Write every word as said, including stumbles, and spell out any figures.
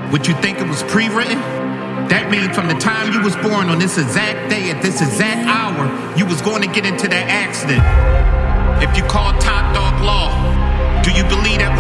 Would you think it was pre-written? That means from the time you was born on this exact day at this exact hour, you was going to get into that accident. If you call Top Dog Law, do you believe that